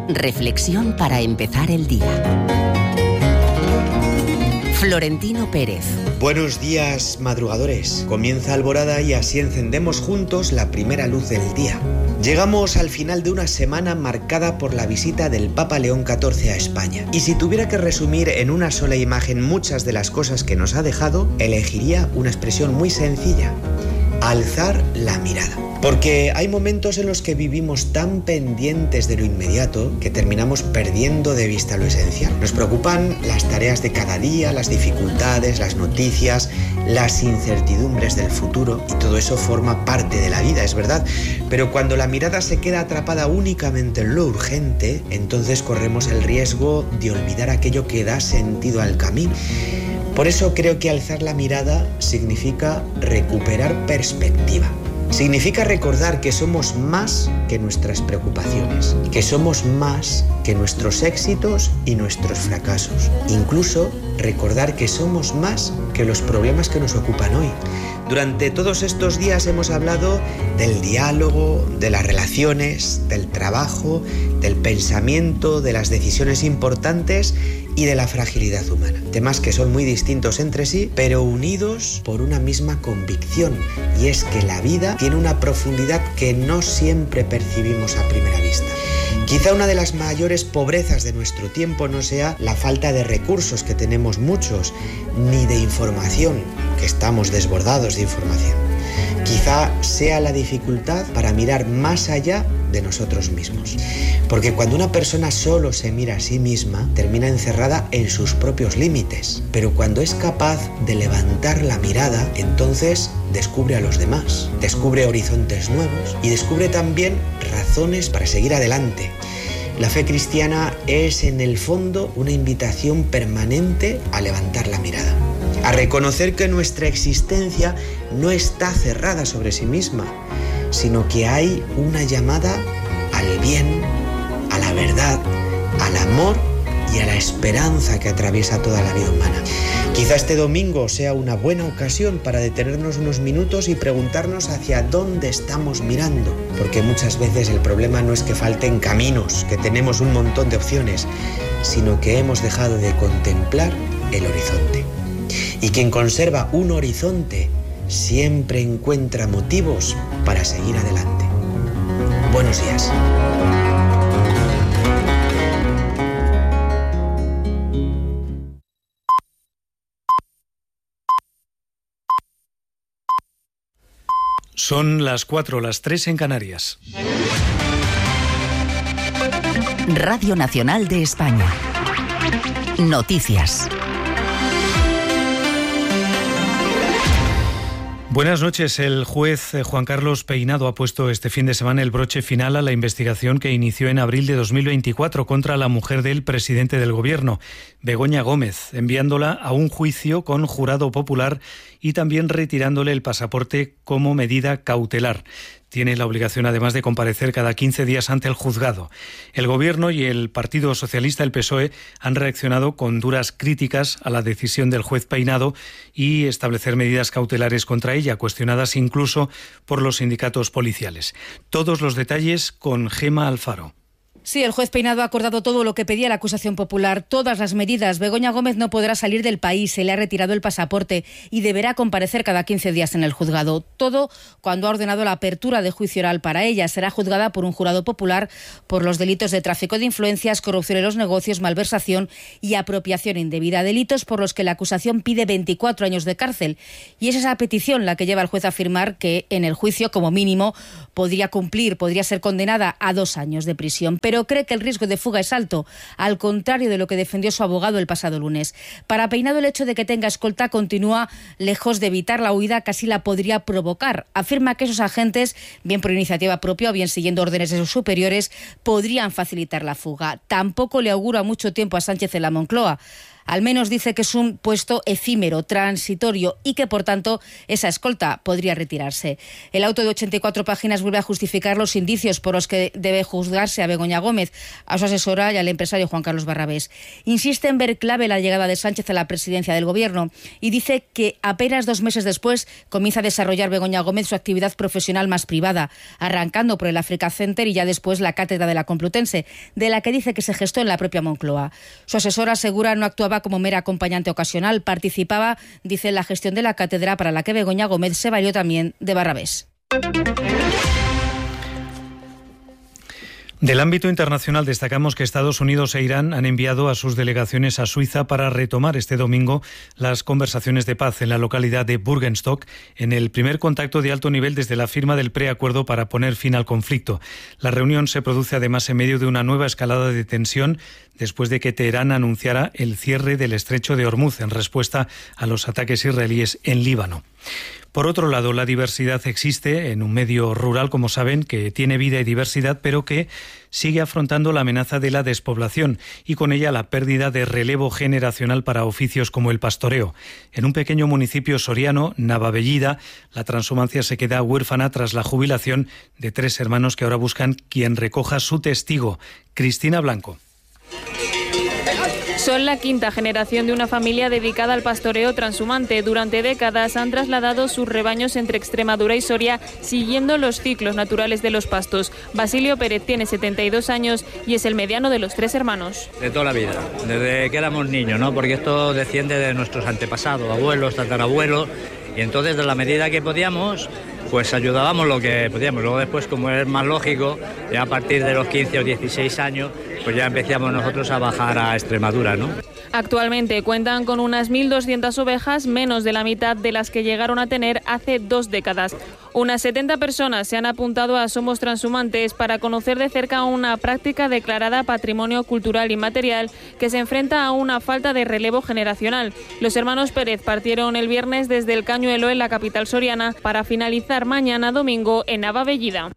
Reflexión para empezar el día. Florentino Pérez. Buenos días, madrugadores. Comienza Alborada y así encendemos juntos la primera luz del día. Llegamos al final de una semana marcada por la visita del Papa León XIV a España. Y si tuviera que resumir en una sola imagen muchas de las cosas que nos ha dejado, elegiría una expresión muy sencilla: alzar la mirada. Porque hay momentos en los que vivimos tan pendientes de lo inmediato que terminamos perdiendo de vista lo esencial. Nos preocupan las tareas de cada día, las dificultades, las noticias, las incertidumbres del futuro, y todo eso forma parte de la vida, es verdad. Pero cuando la mirada se queda atrapada únicamente en lo urgente, entonces corremos el riesgo de olvidar aquello que da sentido al camino. Por eso creo que alzar la mirada significa recuperar perspectiva. Significa recordar que somos más que nuestras preocupaciones, que somos más que nuestros éxitos y nuestros fracasos. Incluso recordar que somos más que los problemas que nos ocupan hoy. Durante todos estos días hemos hablado del diálogo, de las relaciones, del trabajo, del pensamiento, de las decisiones importantes y de la fragilidad humana. Temas que son muy distintos entre sí, pero unidos por una misma convicción, y es que la vida tiene una profundidad que no siempre percibimos a primera vista. Quizá una de las mayores pobrezas de nuestro tiempo no sea la falta de recursos, que tenemos muchos, ni de información, que estamos desbordados de información. Quizá sea la dificultad para mirar más allá de nosotros mismos. Porque cuando una persona solo se mira a sí misma, termina encerrada en sus propios límites. Pero cuando es capaz de levantar la mirada, entonces descubre a los demás, descubre horizontes nuevos y descubre también razones para seguir adelante. La fe cristiana es, en el fondo, una invitación permanente a levantar la mirada, a reconocer que nuestra existencia no está cerrada sobre sí misma, sino que hay una llamada al bien, a la verdad, al amor y a la esperanza que atraviesa toda la vida humana. Quizá este domingo sea una buena ocasión para detenernos unos minutos y preguntarnos hacia dónde estamos mirando, porque muchas veces el problema no es que falten caminos, que tenemos un montón de opciones, sino que hemos dejado de contemplar el horizonte. Y quien conserva un horizonte siempre encuentra motivos para seguir adelante. Buenos días. Son las 4, las 3 en Canarias. Radio Nacional de España. Noticias. Buenas noches. El juez Juan Carlos Peinado ha puesto este fin de semana el broche final a la investigación que inició en abril de 2024 contra la mujer del presidente del Gobierno, Begoña Gómez, enviándola a un juicio con jurado popular y también retirándole el pasaporte como medida cautelar. Tiene la obligación, además, de comparecer cada 15 días ante el juzgado. El Gobierno y el Partido Socialista, el PSOE, han reaccionado con duras críticas a la decisión del juez Peinado y establecer medidas cautelares contra ella, cuestionadas incluso por los sindicatos policiales. Todos los detalles con Gema Alfaro. Sí, el juez Peinado ha acordado todo lo que pedía la acusación popular, todas las medidas. Begoña Gómez no podrá salir del país, se le ha retirado el pasaporte y deberá comparecer cada 15 días en el juzgado. Todo cuando ha ordenado la apertura de juicio oral para ella. Será juzgada por un jurado popular por los delitos de tráfico de influencias, corrupción en los negocios, malversación y apropiación indebida. Delitos por los que la acusación pide 24 años de cárcel. Y es esa petición la que lleva al juez a afirmar que en el juicio, como mínimo, podría ser condenada a 2 años de prisión. Pero cree que el riesgo de fuga es alto, al contrario de lo que defendió su abogado el pasado lunes. Para Peinado, el hecho de que tenga escolta continúa lejos de evitar la huida, casi la podría provocar. Afirma que esos agentes, bien por iniciativa propia o bien siguiendo órdenes de sus superiores, podrían facilitar la fuga. Tampoco le augura mucho tiempo a Sánchez en la Moncloa. Al menos dice que es un puesto efímero, transitorio y que, por tanto, esa escolta podría retirarse. El auto de 84 páginas vuelve a justificar los indicios por los que debe juzgarse a Begoña Gómez, a su asesora y al empresario Juan Carlos Barrabés. Insiste en ver clave la llegada de Sánchez a la presidencia del Gobierno y dice que apenas 2 meses después comienza a desarrollar Begoña Gómez su actividad profesional más privada, arrancando por el Africa Center y ya después la Cátedra de la Complutense, de la que dice que se gestó en la propia Moncloa. Su asesora asegura no actuaba como mera acompañante ocasional, participaba, dice, en la gestión de la cátedra, para la que Begoña Gómez se valió también de Barrabés. Del ámbito internacional destacamos que Estados Unidos e Irán han enviado a sus delegaciones a Suiza para retomar este domingo las conversaciones de paz en la localidad de Burgenstock, en el primer contacto de alto nivel desde la firma del preacuerdo para poner fin al conflicto. La reunión se produce además en medio de una nueva escalada de tensión después de que Teherán anunciara el cierre del estrecho de Hormuz en respuesta a los ataques israelíes en Líbano. Por otro lado, la diversidad existe en un medio rural, como saben, que tiene vida y diversidad, pero que sigue afrontando la amenaza de la despoblación y con ella la pérdida de relevo generacional para oficios como el pastoreo. En un pequeño municipio soriano, Navavellida, la transhumancia se queda huérfana tras la jubilación de 3 hermanos que ahora buscan quien recoja su testigo. Cristina Blanco. Son la 5ª generación de una familia dedicada al pastoreo transhumante. Durante décadas han trasladado sus rebaños entre Extremadura y Soria, siguiendo los ciclos naturales de los pastos. Basilio Pérez tiene 72 años y es el mediano de los 3 hermanos. De toda la vida, desde que éramos niños, ¿no? Porque esto desciende de nuestros antepasados, abuelos, tatarabuelos, y entonces, de la medida que podíamos, pues ayudábamos lo que podíamos. Luego después, como es más lógico, ya a partir de los 15 o 16 años, pues ya empezamos nosotros a bajar a Extremadura, ¿no? Actualmente cuentan con unas 1.200 ovejas, menos de la mitad de las que llegaron a tener hace 2 décadas. Unas 70 personas se han apuntado a Somos Transhumantes para conocer de cerca una práctica declarada Patrimonio Cultural Inmaterial que se enfrenta a una falta de relevo generacional. Los hermanos Pérez partieron el viernes desde el Cañuelo, en la capital soriana, para finalizar mañana domingo en Navavellida.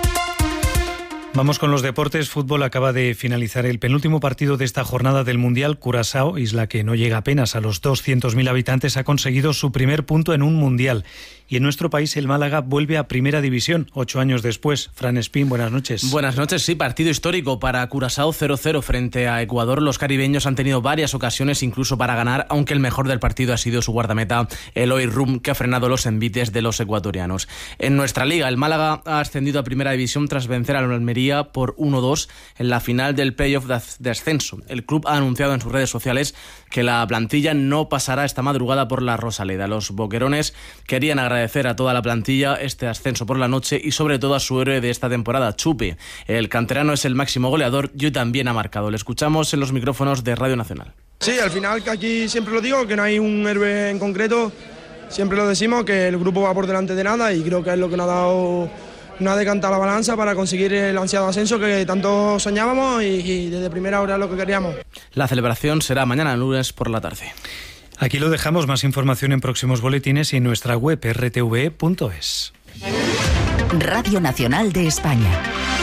Vamos con los deportes. Fútbol. Acaba de finalizar el penúltimo partido de esta jornada del Mundial. Curazao, isla que no llega apenas a los 200.000 habitantes, ha conseguido su primer punto en un Mundial. Y en nuestro país el Málaga vuelve a Primera División, 8 años después. Fran Espín, buenas noches. Buenas noches, sí, partido histórico para Curazao, 0-0 frente a Ecuador. Los caribeños han tenido varias ocasiones incluso para ganar, aunque el mejor del partido ha sido su guardameta, Eloy Rum, que ha frenado los envites de los ecuatorianos. En nuestra liga, el Málaga ha ascendido a Primera División tras vencer al Almería por 1-2 en la final del playoff de ascenso. El club ha anunciado en sus redes sociales que la plantilla no pasará esta madrugada por la Rosaleda. Los boquerones querían agradecer a toda la plantilla este ascenso por la noche y sobre todo a su héroe de esta temporada, Chupi. El canterano es el máximo goleador y hoy también ha marcado. Le escuchamos en los micrófonos de Radio Nacional. Sí, al final, que aquí siempre lo digo, que no hay un héroe en concreto, siempre lo decimos, que el grupo va por delante de nada y creo que es lo que nos ha decantado la balanza para conseguir el ansiado ascenso que tanto soñábamos y desde primera hora es lo que queríamos. La celebración será mañana lunes por la tarde. Aquí lo dejamos. Más información en próximos boletines y en nuestra web rtve.es. Radio Nacional de España.